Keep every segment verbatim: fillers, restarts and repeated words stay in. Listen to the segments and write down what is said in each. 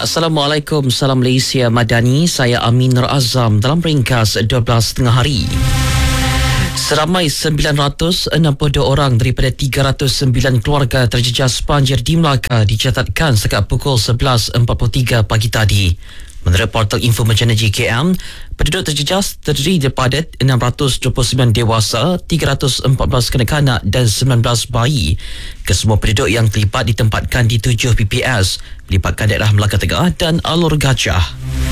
Assalamualaikum, salam Malaysia Madani. Saya Amin Nur Azam dalam ringkas dua belas tengah hari. Seramai sembilan ratus enam puluh dua orang daripada tiga ratus sembilan keluarga terjejas banjir di Melaka dicatatkan sejak pukul sebelas empat puluh tiga pagi tadi. Menurut portal info Meteorologi K M, penduduk terjejas terdiri daripada enam ratus dua puluh sembilan dewasa, tiga ratus empat belas kanak-kanak dan sembilan belas bayi. Kesemua penduduk yang terlibat ditempatkan di tujuh P P S, melibatkan daerah Melaka Tengah dan Alor Gajah.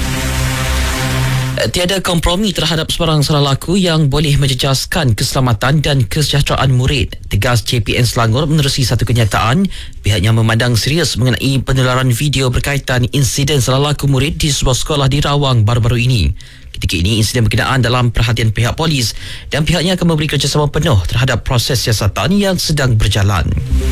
Tiada kompromi terhadap sebarang salah laku yang boleh menjejaskan keselamatan dan kesejahteraan murid, tegas J P N Selangor menerusi satu kenyataan. Pihaknya memandang serius mengenai penularan video berkaitan insiden salah laku murid di sebuah sekolah di Rawang baru-baru ini. Ketika ini, insiden berkenaan dalam perhatian pihak polis dan pihaknya akan memberi kerjasama penuh terhadap proses siasatan yang sedang berjalan.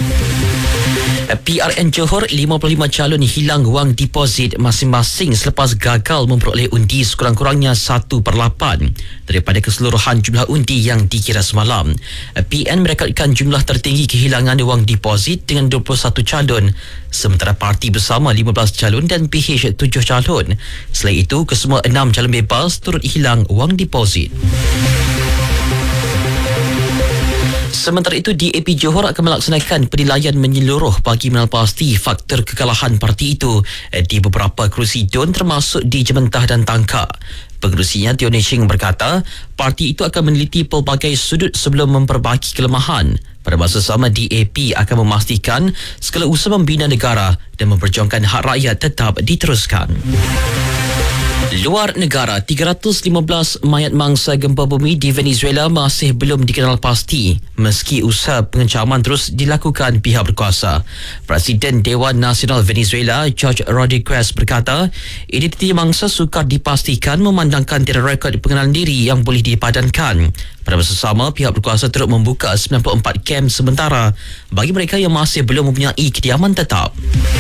P R N Johor, lima puluh lima calon hilang wang deposit masing-masing selepas gagal memperoleh undi sekurang-kurangnya satu per lapan daripada keseluruhan jumlah undi yang dikira semalam. P N merekodkan jumlah tertinggi kehilangan wang deposit dengan dua puluh satu calon, sementara parti bersama lima belas calon dan P H tujuh calon. Selain itu, kesemua enam calon bebas turut hilang wang deposit. Sementara itu, D A P Johor akan melaksanakan penilaian menyeluruh bagi mengenalpasti faktor kekalahan parti itu di beberapa kerusi D U N termasuk di Jementah dan Tangka. Pengerusinya Teo Neshing berkata, parti itu akan meneliti pelbagai sudut sebelum memperbaiki kelemahan. Pada masa sama, D A P akan memastikan segala usaha membina negara dan memperjuangkan hak rakyat tetap diteruskan. Luar negara, tiga ratus lima belas mayat mangsa gempa bumi di Venezuela masih belum dikenal pasti meski usaha pengencaman terus dilakukan pihak berkuasa. Presiden Dewan Nasional Venezuela, George Rodriguez berkata, identiti mangsa sukar dipastikan memandangkan tiada rekod pengenalan diri yang boleh dipadankan. Pada masa sama, pihak berkuasa turut membuka sembilan puluh empat kem sementara bagi mereka yang masih belum mempunyai kediaman tetap.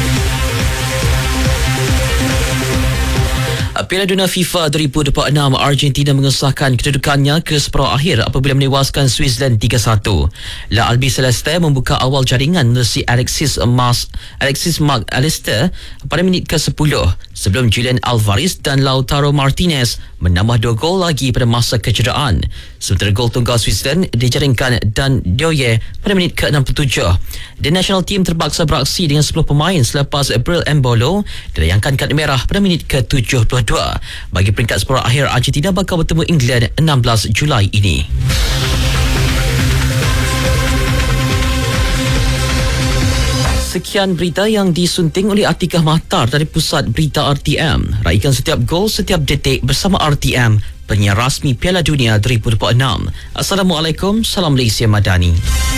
Piala Dunia FIFA dua ribu dua puluh enam, Argentina mengesahkan kedudukannya ke separuh akhir apabila menewaskan Switzerland tiga satu. La Albiceleste membuka awal jaringan menerusi Alexis Mas, Alexis Mac Allister pada minit ke sepuluh sebelum Julian Alvarez dan Lautaro Martinez menambah dua gol lagi pada masa kecederaan. Sementara gol tunggal Switzerland dijaringkan Dan Doye pada minit ke enam puluh tujuh. The national team terpaksa beraksi dengan sepuluh pemain selepas Bril Embolo dilayangkan kad merah pada minit ke tujuh puluh dua. Bagi peringkat separuh akhir, Argentina bakal bertemu England enam belas Julai ini. Sekian berita yang disunting oleh Atikah Mahtar dari Pusat Berita R T M. Raikan setiap gol, setiap detik bersama R T M, penyiar rasmi Piala Dunia dua ribu dua puluh enam. Assalamualaikum, salam Malaysia Madani.